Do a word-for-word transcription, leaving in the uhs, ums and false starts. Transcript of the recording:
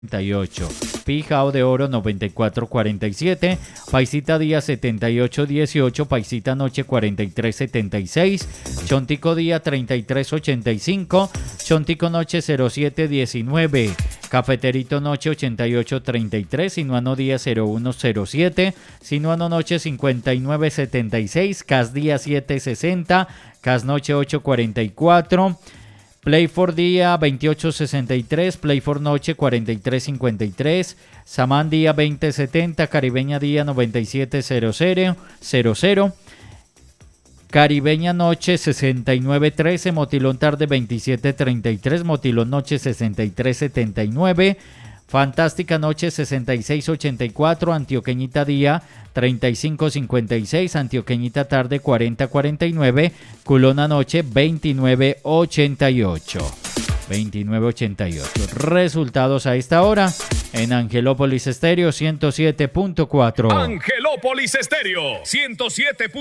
noventa y ocho. Pijao de Oro noventa y cuatro cuarenta y siete, Paisita Día setenta y ocho dieciocho, Paisita Noche cuarenta y tres setenta y seis, Chontico Día treinta y tres ochenta y cinco, Chontico Noche cero siete diecinueve, Cafeterito Noche ochenta y ocho treinta y tres, Sinuano Día cero uno cero siete, Sinuano Noche cincuenta y nueve setenta y seis, Cas Día siete sesenta, Cas Noche ocho cuarenta y cuatro, Play for Día veintiocho sesenta y tres, Play for Noche cuarenta y tres cincuenta y tres, Samán Día veinte setenta, Caribeña Día noventa y siete cero cero, Caribeña Noche sesenta y nueve trece, Motilón Tarde veintisiete treinta y tres, Motilón Noche sesenta y tres setenta y nueve, Fantástica Noche sesenta y seis ochenta y cuatro, Antioqueñita Día treinta y cinco cincuenta y seis, Antioqueñita Tarde cuarenta cuarenta y nueve, Culona Noche veintinueve ochenta y ocho. veintinueve ochenta y ocho. Resultados a esta hora en Angelópolis Estéreo ciento siete punto cuatro. Angelópolis Estéreo ciento siete.